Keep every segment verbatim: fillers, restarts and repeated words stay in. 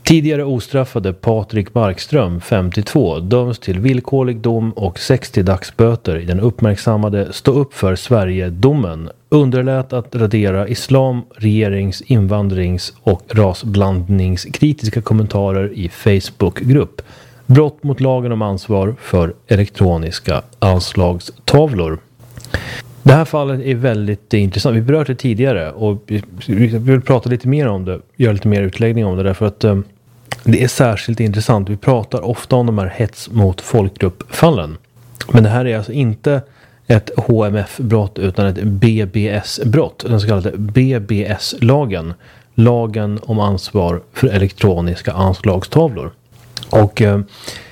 Tidigare ostraffade Patrik Markström, femtiotvå, döms till villkorlig dom och sextio dagsböter i den uppmärksammade Stå upp för Sverige-domen. Underlät att radera islam, regerings-, invandrings- och rasblandningskritiska kommentarer i Facebookgrupp. Brott mot lagen om ansvar för elektroniska anslagstavlor. Det här fallet är väldigt intressant. Vi berörde det tidigare och vi vill prata lite mer om det. Göra lite mer utläggning om det därför att um, det är särskilt intressant. Vi pratar ofta om de här hets mot folkgruppfallen. Men det här är alltså inte ett H M F-brott utan ett B B S-brott. Den så kallade B B S-lagen. Lagen om ansvar för elektroniska anslagstavlor. Och eh,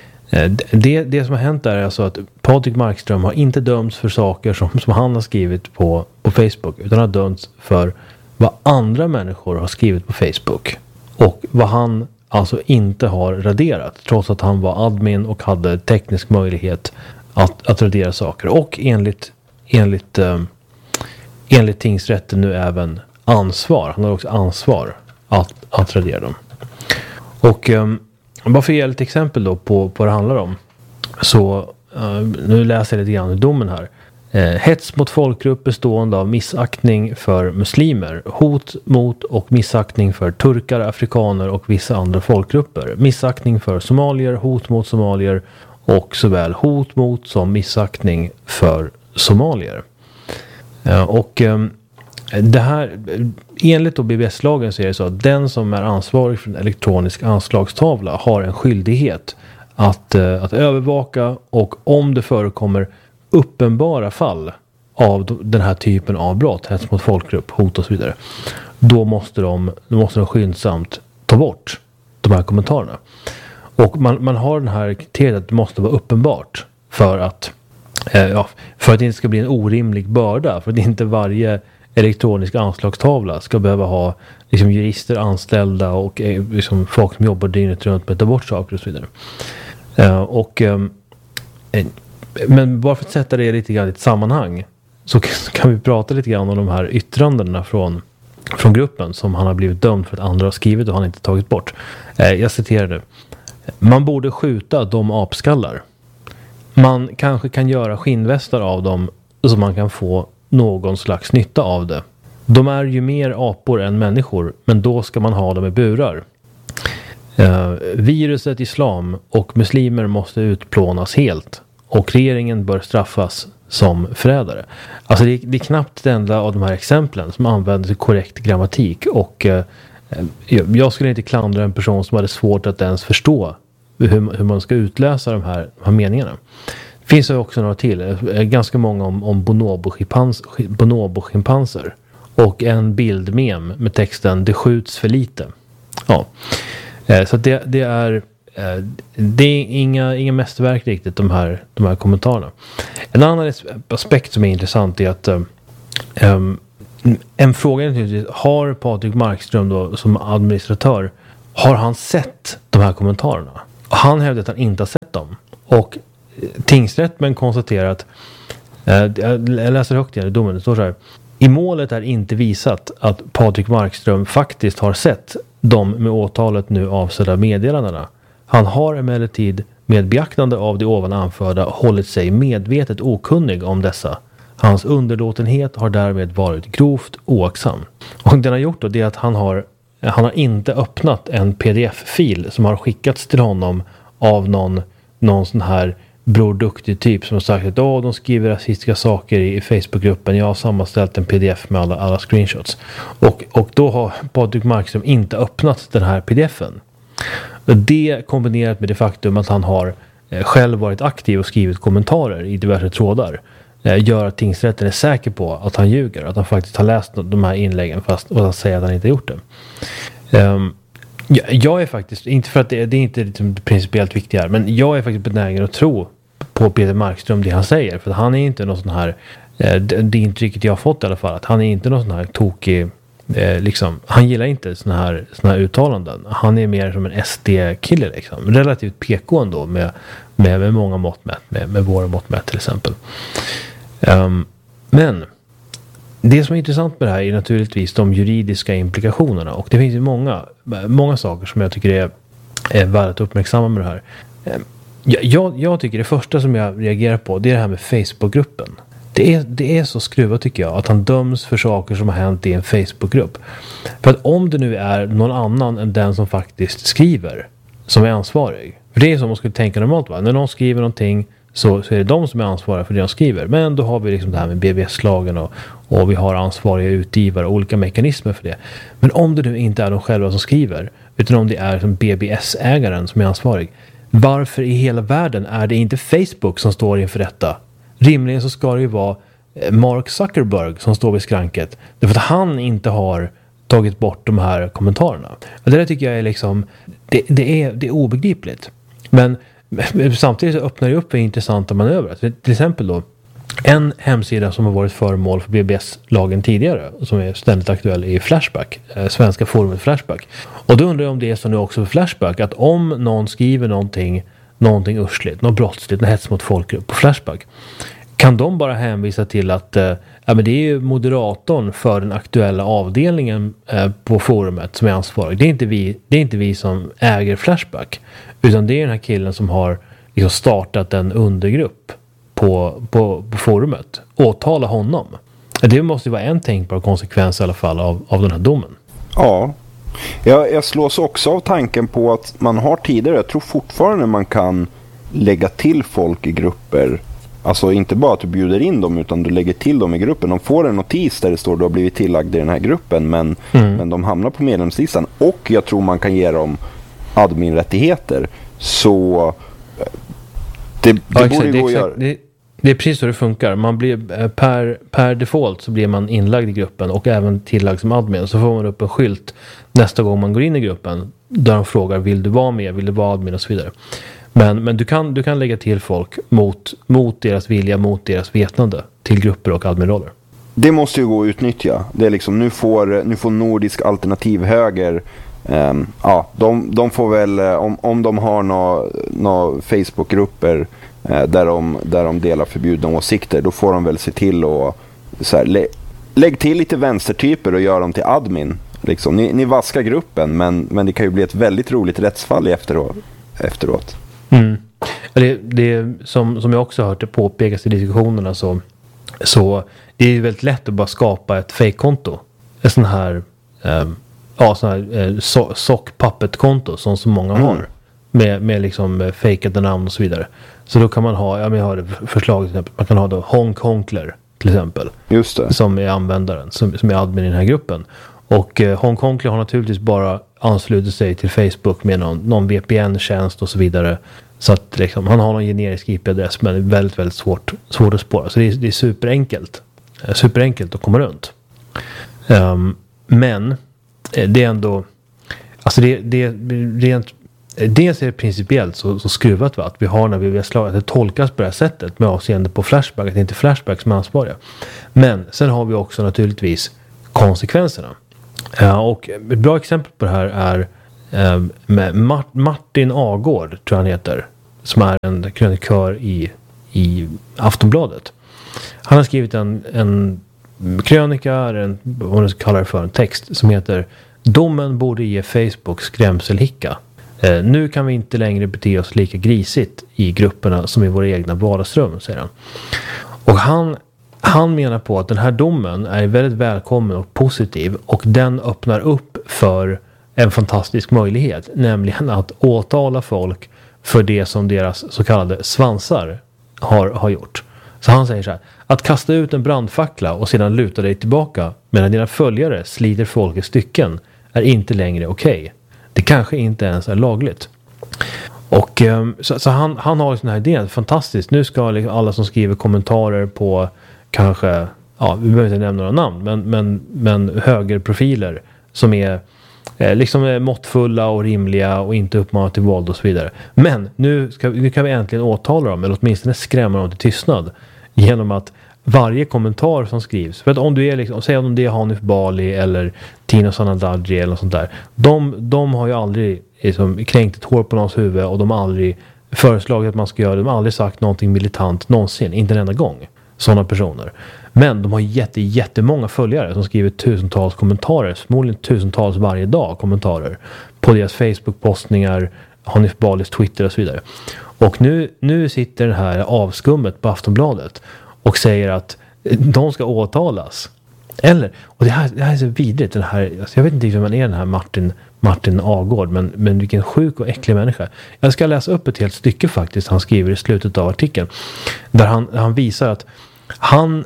det, det som har hänt är alltså att Patrik Markström har inte dömts för saker som, som han har skrivit på, på Facebook. Utan har dömts för vad andra människor har skrivit på Facebook. Och vad han alltså inte har raderat. Trots att han var admin och hade teknisk möjlighet att, att radera saker. Och enligt, enligt, eh, enligt tingsrätten nu även ansvar. Han har också ansvar att, att radera dem. Och eh, bara för att ge ett exempel då på, på vad det handlar om. Så eh, nu läser jag lite grann ur domen här. Eh, hets mot folkgrupp bestående av missaktning för muslimer, hot mot och missaktning för turkar, afrikaner och vissa andra folkgrupper. Missaktning för somalier, hot mot somalier och såväl hot mot som missaktning för somalier. Eh, och eh, det här, enligt då B B S-lagen så är det så att den som är ansvarig för en elektronisk anslagstavla har en skyldighet att, eh, att övervaka och om det förekommer uppenbara fall av den här typen av brott, hets mot folkgrupp, hot och så vidare, då måste de, då måste de skyndsamt ta bort de här kommentarerna. Och man, man har den här kriteriet att det måste vara uppenbart för att, eh, ja, för att det inte ska bli en orimlig börda, för att inte varje elektronisk anslagstavla ska behöva ha liksom, jurister anställda och eh, liksom, folk som jobbar dygnet runt med att ta bort saker och så vidare. Eh, och eh, Men bara för att sätta det lite grann i ett sammanhang så kan vi prata lite grann om de här yttrandena från, från gruppen som han har blivit dömd för att andra har skrivit och han inte tagit bort. Eh, jag citerar nu. Man borde skjuta de apskallar. Man kanske kan göra skinnvästar av dem så man kan få någon slags nytta av det. De är ju mer apor än människor, men då ska man ha dem i burar. Eh, viruset islam och muslimer måste utplånas helt. Och regeringen bör straffas som förrädare. Alltså det är, det är knappt det enda av de här exemplen som använder korrekt grammatik. Och eh, jag skulle inte klandra en person som hade svårt att ens förstå hur, hur man ska utläsa de här, de här meningarna. Det finns ju också några till. Ganska många om, om bonobo-schimpanser. Bonobo-schimpanser. Och en bildmem med texten "Det skjuts för lite". Ja. Eh, så det, det är... Det är inga, inga mästerverk riktigt de här, de här kommentarerna. En annan aspekt som är intressant är att um, en fråga är naturligtvis, har Patrik Markström då som administratör, har han sett de här kommentarerna? Han hävdar att han inte har sett dem. Och tingsrätten konstaterar att uh, jag läser högt igen i domen, det står så här: i målet är inte visat att Patrik Markström faktiskt har sett de med åtalet nu avsedda meddelandena. Han har emellertid med beaktande av det ovan anförda hållit sig medvetet okunnig om dessa. Hans underlåtenhet har därmed varit grovt oaktsam. Och det han har gjort då, det är att han har, han har inte öppnat en pdf-fil som har skickats till honom av någon, någon sån här Bror Duktig typ som har sagt att åh, de skriver rasistiska saker i, i Facebookgruppen. Jag har sammanställt en pdf med alla, alla screenshots. Och, och då har Patrik Markström inte öppnat den här pdf-en. Det kombinerat med det faktum att han har eh, själv varit aktiv och skrivit kommentarer i diverse trådar eh, gör att tingsrätten är säker på att han ljuger. Att han faktiskt har läst de här inläggen fast och han säger att han inte har gjort det. Um, jag, jag är faktiskt, inte för att det, det är inte liksom principiellt viktigt här, men jag är faktiskt benägen att tro på Peter Markström det han säger. För han är inte någon sån här, eh, det, det intrycket jag har fått i alla fall, att han är inte någon sån här tokig. Eh, liksom, han gillar inte såna här, såna här uttalanden. Han är mer som en S D-kille liksom. Relativt P K ändå med, med, med många mått mätt, med, med våra mått mätt till exempel. Um, men det som är intressant med det här är naturligtvis de juridiska implikationerna. Och det finns ju många, många saker som jag tycker är är värd att uppmärksamma med det här. Jag, jag, jag tycker det första som jag reagerar på, det är det här med Facebookgruppen. Det är, det är så skruvat tycker jag, att han döms för saker som har hänt i en Facebookgrupp. För att om det nu är någon annan än den som faktiskt skriver som är ansvarig. För det är som man skulle tänka normalt, va? När någon skriver någonting så, så är det de som är ansvariga för det de skriver. Men då har vi liksom det här med B B S-lagen och, och vi har ansvariga utgivare och olika mekanismer för det. Men om det nu inte är de själva som skriver, utan om det är som B B S-ägaren som är ansvarig. Varför i hela världen är det inte Facebook som står inför detta? Rimligen så ska det ju vara Mark Zuckerberg som står vid skranket. Därför att han inte har tagit bort de här kommentarerna. Och det där tycker jag är liksom, det, det, är, det är obegripligt. Men samtidigt så öppnar det upp för intressanta manövrar. Till exempel då, en hemsida som har varit föremål för B B S-lagen tidigare, som är ständigt aktuell, är Flashback, eh, svenska forumet Flashback. Och då undrar jag om det är så nu också för Flashback, att om någon skriver någonting, någonting ursligt, något brottsligt, något hets mot folkgrupp på Flashback, kan de bara hänvisa till att eh, ja, men det är ju moderatorn för den aktuella avdelningen eh, på forumet som är ansvarig. Det är inte vi, det är inte vi som äger Flashback, utan det är den här killen som har liksom startat en undergrupp på, på, på forumet. Åtala honom. Det måste ju vara en tänkbar konsekvens i alla fall av, av den här domen. Ja, jag, jag slås också av tanken på att man har tidigare, jag tror fortfarande man kan lägga till folk i grupper. Alltså inte bara att du bjuder in dem, utan du lägger till dem i gruppen. De får en notis där det står att du har blivit tillagd i den här gruppen, men, mm. men de hamnar på medlemslistan. Och jag tror man kan ge dem adminrättigheter. Så det, det ja, borde gå att göra. Det, det är precis så det funkar. Man blir, per, per default så blir man inlagd i gruppen och även tillagd som admin. Så får man upp en skylt nästa gång man går in i gruppen där de frågar, vill du vara med, vill du vara admin och så vidare. Men, men du, kan, du kan lägga till folk mot, mot deras vilja, mot deras vetande till grupper och adminroller. Det måste ju gå att utnyttja. Det är liksom, nu får, nu får Nordisk Alternativ Höger, um, ja, de, de får väl, om, om de har några nå Facebookgrupper uh, där, de, där de delar förbjudna åsikter, då får de väl se till att så här, lä, lägg till lite vänstertyper och gör dem till admin. Liksom. Ni, ni vaskar gruppen, men, men det kan ju bli ett väldigt roligt rättsfall efteråt. efteråt. Mm. Det, det som, som jag också har hört det påpekas i diskussionerna, så, så det är väldigt lätt att bara skapa ett fake-konto. Ett sån här eh, ja, sån här eh, so, sock-puppet-konto som så många mm. har. Med, med liksom fejkade namn och så vidare. Så då kan man ha, ja men jag har förslag till exempel, man kan ha då Honk Honkler till exempel. Just det. Som är användaren, som, som är admin i den här gruppen. Och eh, Honk Honkler har naturligtvis bara anslutit sig till Facebook med någon, någon V P N-tjänst och så vidare. Så att liksom, han har någon generisk I P-adress, men det är väldigt, väldigt svårt, svårt att spåra. Så det är, det är superenkelt. Superenkelt att komma runt. Um, men det är ändå, alltså det, det, rent, dels är det principiellt så, så skruvat, va? Att vi har när vi har slagit att det tolkas på det här sättet med avseende på Flashback, att det inte är Flashback som är ansvariga. Men sen har vi också naturligtvis konsekvenserna. Uh, och ett bra exempel på det här är uh, med Mart- Martin Agård, tror jag han heter, som är en krönikör i, i Aftonbladet. Han har skrivit en, en krönika, en, vad man ska kalla det för, en text som heter "Domen borde ge Facebook skrämselhicka. Uh, nu kan vi inte längre bete oss lika grisigt i grupperna som i våra egna vardagsrum", säger han. Och han Han menar på att den här domen är väldigt välkommen och positiv, och den öppnar upp för en fantastisk möjlighet, nämligen att åtala folk för det som deras så kallade svansar har, har gjort. Så han säger så här: att kasta ut en brandfackla och sedan luta dig tillbaka medan dina följare sliter folk i stycken är inte längre okej. Okay. Det kanske inte ens är lagligt. Och så, så han, han har en sån här idé, fantastiskt, nu ska liksom alla som skriver kommentarer på kanske, ja, vi behöver inte nämna några namn, men, men, men högerprofiler som är eh, liksom måttfulla och rimliga och inte uppmanar till våld och så vidare. Men nu, ska, nu kan vi äntligen åtala dem, eller åtminstone skrämma dem till tystnad genom att varje kommentar som skrivs, för att om du är liksom, säg om det är Hanif Bali eller Tino Sanandaji eller något sånt där, de, de har ju aldrig liksom kränkt ett hår på någons huvud, och de har aldrig föreslagit att man ska göra det, de har aldrig sagt någonting militant någonsin, inte en enda gång. Sådana personer. Men de har jätte, jättemånga följare som skriver tusentals kommentarer, förmodligen tusentals varje dag kommentarer på deras Facebook-postningar, Hanif Balis Twitter och så vidare. Och nu, nu sitter det här avskummet på Aftonbladet och säger att de ska åtalas. Eller, och det här, det här är så vidrigt, den här, alltså jag vet inte hur man är den här Martin, Martin Agård, men, men vilken sjuk och äcklig människa. Jag ska läsa upp ett helt stycke faktiskt, han skriver i slutet av artikeln, där han, han visar att han,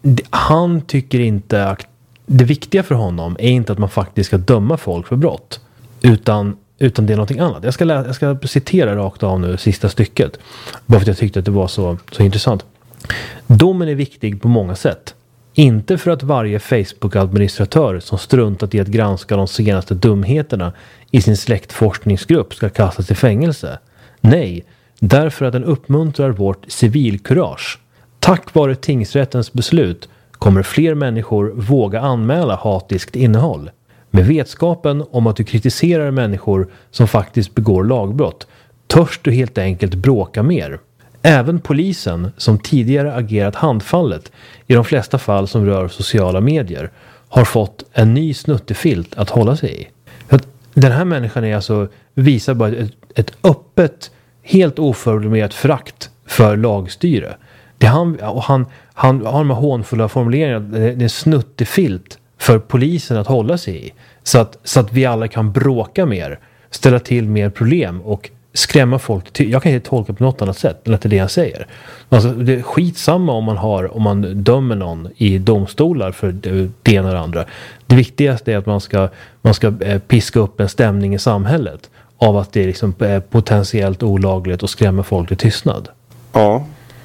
han tycker inte att det viktiga för honom är inte att man faktiskt ska döma folk för brott, utan, utan det är någonting annat. Jag ska, läsa, jag ska citera rakt av nu sista stycket, bara för att jag tyckte att det var så, så intressant. Domen är viktig på många sätt. Inte för att varje Facebook-administratör som struntat i att granska de senaste dumheterna i sin släktforskningsgrupp ska kastas i fängelse. Nej, därför att den uppmuntrar vårt civilkurage. Tack vare tingsrättens beslut kommer fler människor våga anmäla hatiskt innehåll. Med vetskapen om att du kritiserar människor som faktiskt begår lagbrott törs du helt enkelt bråka mer. Även polisen, som tidigare agerat handfallet i de flesta fall som rör sociala medier, har fått en ny snuttefilt att hålla sig i. Den här människan är alltså, visar bara ett, ett öppet, helt oförblommerat förakt för lagstyre. Det han, och han, han har med hånfulla formuleringar, det är en snuttefilt för polisen att hålla sig i. Så att, så att vi alla kan bråka mer, ställa till mer problem och skrämma folk. Jag kan inte tolka på något annat sätt än att det är det han säger. Alltså, det är skitsamma om man har, om man dömer någon i domstolar för det ena eller andra. Det viktigaste är att man ska, man ska piska upp en stämning i samhället av att det är liksom potentiellt olagligt och skrämma folk till tystnad. Ja.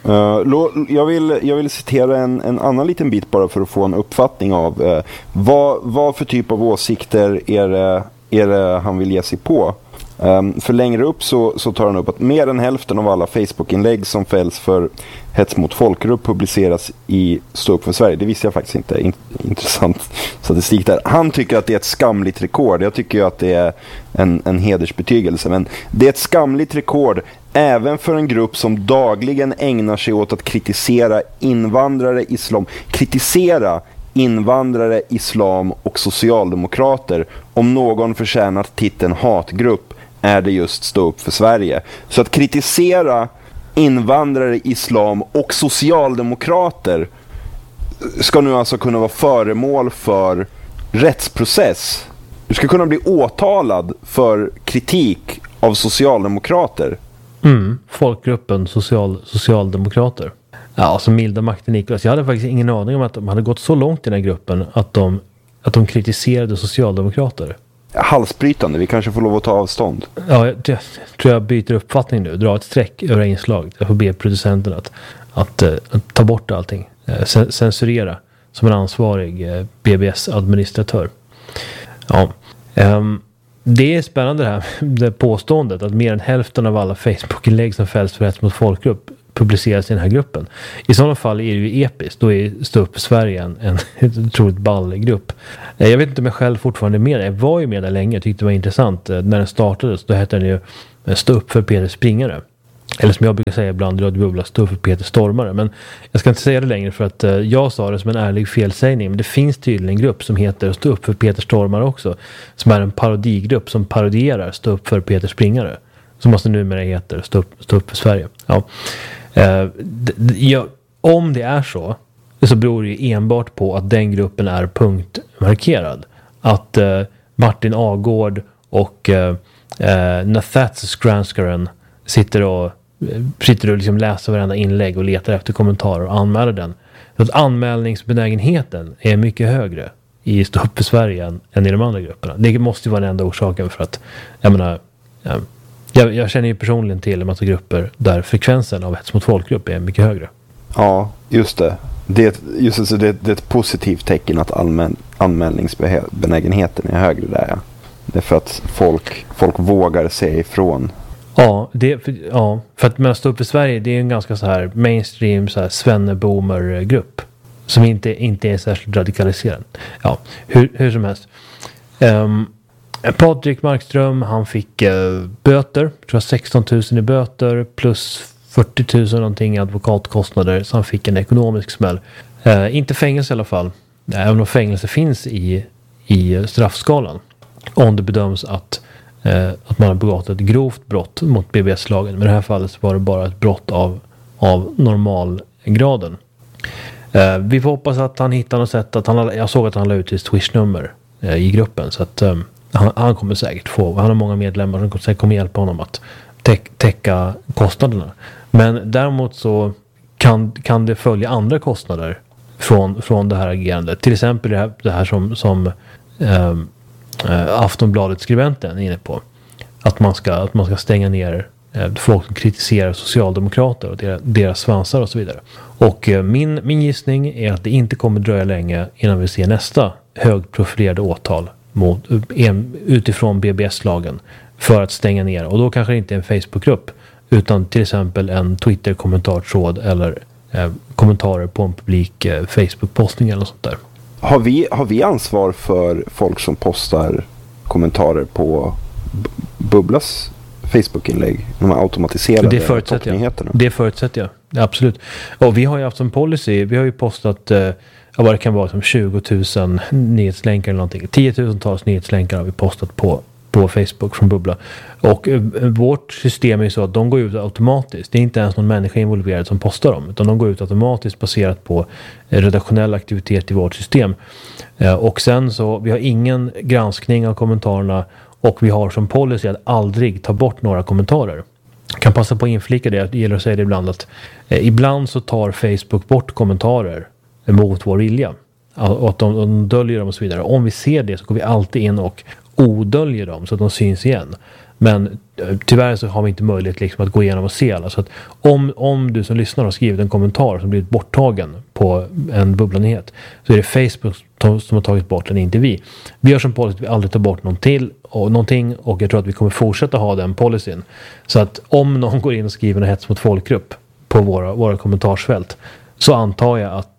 Uh, jag, vill, jag vill citera en, en annan liten bit bara för att få en uppfattning av uh, vad, vad för typ av åsikter är det, är det han vill ge sig på. Um, för längre upp så, så tar han upp att mer än hälften av alla Facebook-inlägg som fälls för hets mot folkgrupp publiceras i Stå upp för Sverige. Det visste jag faktiskt inte. In, intressant statistik där. Han tycker att det är ett skamligt rekord. Jag tycker ju att det är en, en hedersbetygelse. Men det är ett skamligt rekord även för en grupp som dagligen ägnar sig åt att kritisera invandrare, islam. Kritisera invandrare, islam och socialdemokrater. Om någon förtjänar titeln hatgrupp är det just Stå upp för Sverige. Så att kritisera invandrare, islam och socialdemokrater ska nu alltså kunna vara föremål för rättsprocess. Du ska kunna bli åtalad för kritik av socialdemokrater. Mm, folkgruppen social, socialdemokrater. Ja, alltså milda makten Niklas. Jag hade faktiskt ingen aning om att de hade gått så långt i den här gruppen att de, att de kritiserade socialdemokrater. Halsbrytande, vi kanske får lov att ta avstånd. Ja, jag, jag tror jag byter uppfattning nu. Dra ett streck över inslag. Jag får be producenten att, att, att, att ta bort allting. Censurera som en ansvarig B B S-administratör. Ja, um, det är spännande det här det påståendet att mer än hälften av alla Facebook-inlägg som fälls för hets mot folkgrupp publiceras i den här gruppen. I sådana fall är det ju episkt. Då är Stå upp för Sverige en, en otroligt ball grupp. Jag vet inte om jag själv fortfarande är med. Jag var ju med där länge. Jag tyckte det var intressant. När den startades då hette den ju Stå upp för Peter Springare. Eller som jag brukar säga ibland, Radio Bubbla, Stå upp för Peter Stormare. Men jag ska inte säga det längre för att uh, jag sa det som en ärlig felsägning. Men det finns tydligen en grupp som heter Stå upp för Peter Stormare också. Som är en parodigrupp som parodierar Stå upp för Peter Springare. Som måste numera heter Stå upp, Stå upp för Sverige. Ja. Uh, d- d- ja, om det är så så beror det ju enbart på att den gruppen är punktmarkerad. Att uh, Martin Agård och uh, uh, Nathats Granskaren sitter och sitter och liksom läser varenda inlägg och letar efter kommentarer och anmäler den. Så att anmälningsbenägenheten är mycket högre i Stå upp för Sverige än, än i de andra grupperna. Det måste ju vara den enda orsaken för att jag menar ja, jag, jag känner ju personligen till en massa grupper där frekvensen av hets mot folkgrupp är mycket högre. Ja, just det. Det är ett, just det, det är ett positivt tecken att allmän, anmälningsbenägenheten är högre där. Ja. Det är för att folk, folk vågar säga ifrån. Ja, det, för, ja, för att man Stå upp för Sverige, det är en ganska så här mainstream så här svenneboomer-grupp som inte, inte är särskilt radikaliserad. Ja, hur, hur som helst. Um, Patrik Markström, han fick uh, böter, tror jag sexton tusen i böter plus fyrtio tusen någonting i advokatkostnader, så han fick en ekonomisk smäll. Uh, inte fängelse i alla fall, även om fängelse finns i, i straffskalan. Om det bedöms att eh, att man har begått ett grovt brott mot B B S-lagen. Men i det här fallet så var det bara ett brott av, av normalgraden. Eh, vi får hoppas att han hittar något sätt att han, jag såg att han la ut sitt Swish-nummer eh, i gruppen, så att eh, han, han kommer säkert få, han har många medlemmar som kommer, kommer hjälpa honom att täck, täcka kostnaderna. Men däremot så kan, kan det följa andra kostnader från, från det här agerandet. Till exempel det här, det här som, som eh, eh, Aftonbladet-skribenten är inne på. Att man ska, att man ska stänga ner eh, folk som kritiserar socialdemokrater och deras, deras svansar och så vidare. Och eh, min, min gissning är att det inte kommer dröja länge innan vi ser nästa högprofilerade åtal mot, en, utifrån B B S-lagen för att stänga ner. Och då kanske det inte är en Facebookgrupp utan till exempel en Twitter-kommentartråd eller eh, kommentarer på en publik eh, Facebook-postning eller något sånt där. Har vi, har vi ansvar för folk som postar kommentarer på B- Bubblas Facebook-inlägg? De här automatiserade det förutsätter toppnyheterna. jag. Det förutsätter jag. Ja, absolut. Och vi har ju haft som policy, vi har ju postat eh, vad det kan vara som tjugo tusen nyhetslänkar eller någonting. tiotusentals nyhetslänkar har vi postat på på Facebook från Bubbla. Och eh, vårt system är ju så att de går ut automatiskt. Det är inte ens någon människa involverad som postar dem, utan de går ut automatiskt baserat på eh, redaktionell aktivitet i vårt system. Eh, och sen så, vi har ingen granskning av kommentarerna och vi har som policy att aldrig ta bort några kommentarer. Jag kan passa på att inflika det, det gäller att säga det ibland att eh, ibland så tar Facebook bort kommentarer mot vår vilja. Och att de, de döljer dem och så vidare. Om vi ser det så går vi alltid in och odöljer dem så att de syns igen. Men tyvärr så har vi inte möjlighet liksom att gå igenom och se alla. Så att om, om du som lyssnar har skrivit en kommentar som blivit borttagen på en Bubbla-nyhet så är det Facebook som har tagit bort den, inte vi. Vi har som policy att vi aldrig tar bort någon till och någonting, och jag tror att vi kommer fortsätta ha den policyn. Så att om någon går in och skriver en hets mot folkgrupp på våra, våra kommentarsfält så antar jag att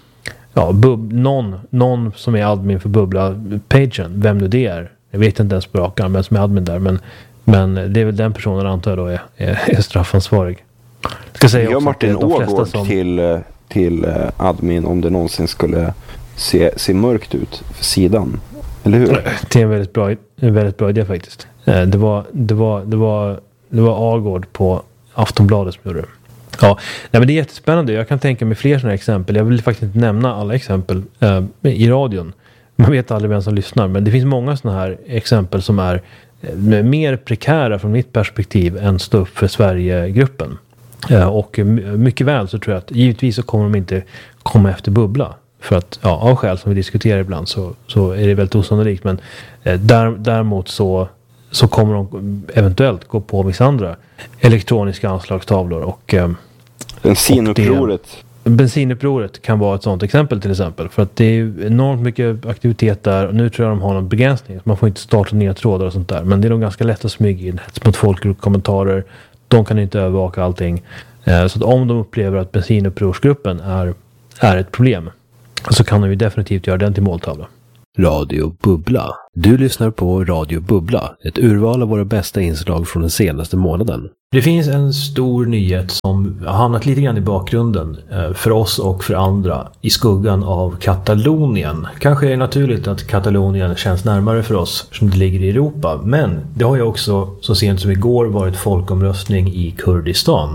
ja, bub, någon, någon som är admin för Bubbla-pagen, vem nu det är, jag vet inte ens på rakan, men som är admin där, men, men det är väl den personen antar jag då är, är, är straffansvarig. Ska säga Gör också Martin Ågård som... till, till admin om det någonsin skulle se, se mörkt ut för sidan, eller hur? Det är en väldigt bra, en väldigt bra idé faktiskt. Det var, det var, det var, det var Agård på Aftonbladet som gjorde det. Ja, nej, men det är jättespännande. Jag kan tänka mig fler sådana exempel. Jag vill faktiskt inte nämna alla exempel eh, i radion. Man vet aldrig vem som lyssnar. Men det finns många sådana här exempel som är eh, mer prekära från mitt perspektiv än stå upp för Sverige-gruppen. Eh, och mycket väl så tror jag att givetvis så kommer de inte komma efter Bubbla. För att ja, av skäl som vi diskuterar ibland så, så är det väldigt osannolikt. Men eh, där, däremot så så kommer de eventuellt gå på vissa andra elektroniska anslagstavlor. Och, bensinupproret. Och det, bensinupproret kan vara ett sådant exempel till exempel. För att det är enormt mycket aktivitet där. Och nu tror jag de har någon begränsning. Man får inte starta nya trådar och sånt där. Men det är nog ganska lätt att smyga in hets mot folkgruppkommentarer. De kan inte övervaka allting. Så att om de upplever att bensinupprorsgruppen är, är ett problem så kan de ju definitivt göra den till måltavla. Radio Bubbla. Du lyssnar på Radio Bubbla, ett urval av våra bästa inslag från den senaste månaden. Det finns en stor nyhet som har hamnat lite grann i bakgrunden för oss och för andra i skuggan av Katalonien. Kanske är det naturligt att Katalonien känns närmare för oss som det ligger i Europa, men det har ju också så sent som igår varit folkomröstning i Kurdistan.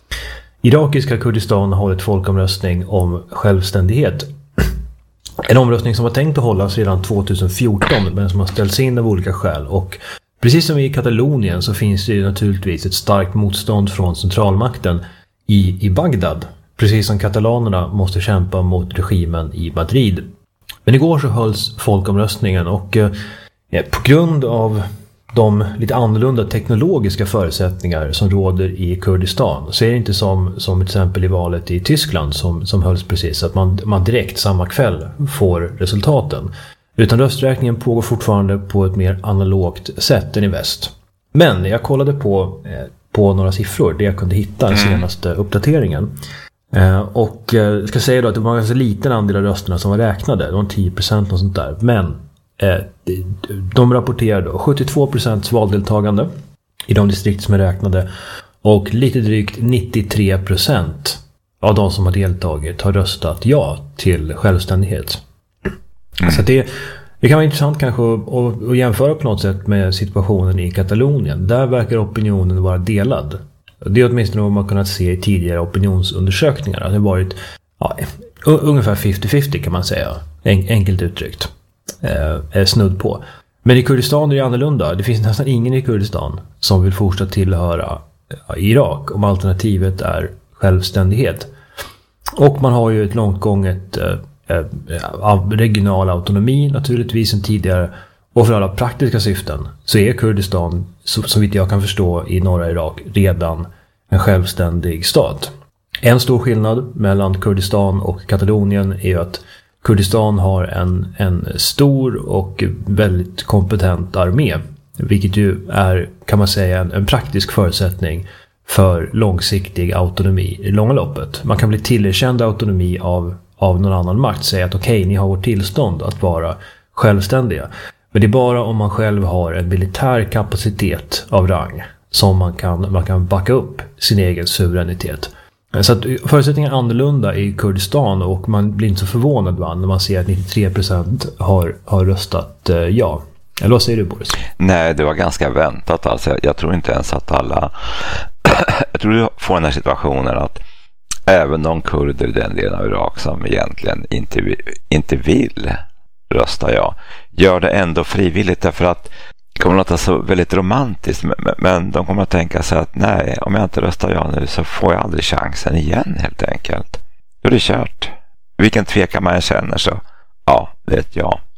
Irakiska Kurdistan har hållit folkomröstning om självständighet. En omröstning som var tänkt att hållas redan tjugohundrafjorton men som har ställts in av olika skäl. Och precis som i Katalonien så finns det ju naturligtvis ett starkt motstånd från centralmakten i, i Bagdad. Precis som katalanerna måste kämpa mot regimen i Madrid. Men igår så hölls folkomröstningen och eh, på grund av de lite annorlunda teknologiska förutsättningar som råder i Kurdistan så är det inte som, som till exempel i valet i Tyskland som, som hölls precis, att man, man direkt samma kväll får resultaten. Utan rösträkningen pågår fortfarande på ett mer analogt sätt än i väst. Men jag kollade på, eh, på några siffror det jag kunde hitta den senaste uppdateringen. Eh, och jag eh, ska säga då att det var en ganska liten andel av rösterna som var räknade, det var tio procent och sånt där. Men de rapporterar då sjuttiotvå procent valdeltagande i de distrikt som är räknade och lite drygt nittiotre procent av de som har deltagit har röstat ja till självständighet. Mm. Så det, Det kan vara intressant kanske att, att, att jämföra på något sätt med situationen i Katalonien. Där verkar opinionen vara delad. Det är åtminstone vad man kunnat se i tidigare opinionsundersökningar. Det har varit ja, ungefär femtio femtio kan man säga. En, enkelt uttryckt. Eh, snudd på. Men i Kurdistan är det annorlunda. Det finns nästan ingen i Kurdistan som vill fortsätta tillhöra Irak om alternativet är självständighet. Och man har ju ett långtgånget eh, eh, regional autonomi naturligtvis som tidigare. Och för alla praktiska syften så är Kurdistan, så, så vitt jag kan förstå, i norra Irak redan en självständig stat. En stor skillnad mellan Kurdistan och Katalonien är ju att Kurdistan har en, en stor och väldigt kompetent armé. Vilket ju är, kan man säga, en, en praktisk förutsättning för långsiktig autonomi i långa loppet. Man kan bli tillerkänd autonomi av, av någon annan makt. Säga att okej, okay, ni har vårt tillstånd att vara självständiga. Men det är bara om man själv har en militär kapacitet av rang som man kan, man kan backa upp sin egen suveränitet. Så att förutsättningarna är annorlunda i Kurdistan och man blir inte så förvånad va, när man ser att nittiotre procent har, har röstat eh, ja. Eller vad säger du, Boris? Nej, det var ganska väntat. Alltså, jag tror inte ens att alla... jag tror du får den här situationen att även de kurder i den delen av Irak som egentligen inte, inte vill rösta ja, gör det ändå frivilligt därför att det kommer att låta så väldigt romantiskt, men de kommer att tänka sig att nej, om jag inte röstar ja nu så får jag aldrig chansen igen helt enkelt. Då är det kört. Vilken tvekan man känner så, ja, det är ett ja.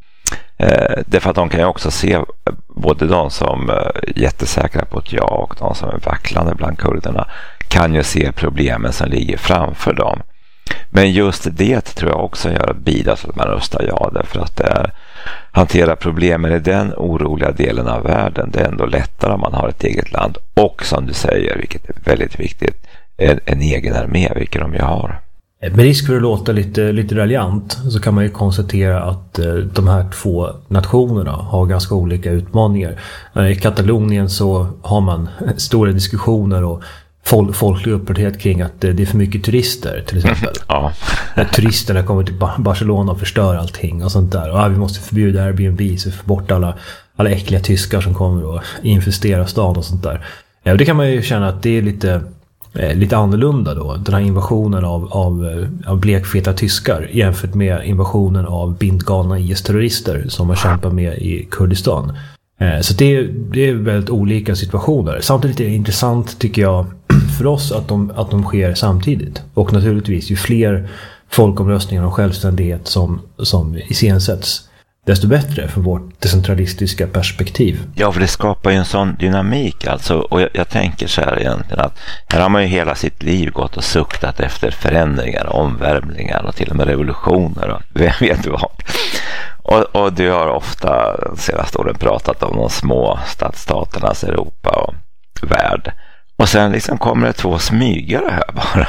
Eh, därför att de kan ju också se både de som är jättesäkra på ett ja och de som är vacklande bland kurderna kan ju se problemen som ligger framför dem. Men just det tror jag också gör att bidra till att man röstar ja, därför att det är hantera problemen i den oroliga delen av världen. Det är ändå lättare om man har ett eget land och som du säger, vilket är väldigt viktigt, en, en egen armé, vilket de ju har. Med risk för att låta lite, lite raljant så kan man ju konstatera att eh, de här två nationerna har ganska olika utmaningar. I Katalonien så har man stora diskussioner och fol- folklig upprördhet kring att eh, det är för mycket turister till exempel. Ja. När turisterna kommer till Barcelona och förstör allting och sånt där. Och, ja, vi måste förbjuda Airbnb så vi får bort alla, alla äckliga tyskar som kommer och infesterar stan och sånt där. Ja, och det kan man ju känna att det är lite... lite annorlunda då, den här invasionen av, av, av blekfeta tyskar jämfört med invasionen av bindgalna I S-terrorister som man kämpar med i Kurdistan. Så det är, det är väldigt olika situationer. Samtidigt är det intressant tycker jag för oss att de, att de sker samtidigt. Och naturligtvis ju fler folkomröstningar om självständighet som, som iscensätts, desto bättre för vårt decentralistiska perspektiv. Ja, för det skapar ju en sån dynamik alltså, och jag, jag tänker så här egentligen att här har man ju hela sitt liv gått och suktat efter förändringar, omvärmningar och till och med revolutioner och vem vet vad. Och, och du har ofta de senaste åren pratat om de små stadsstaternas Europa och värld. Och sen liksom kommer det två smygare här bara.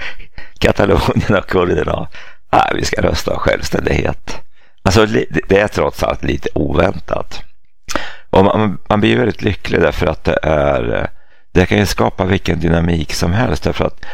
Katalonien och kurderna. Nej, vi ska rösta självständighet. Alltså det är trots allt lite oväntat. Och man, man blir väldigt lycklig därför att det är det kan ju skapa vilken dynamik som helst därför att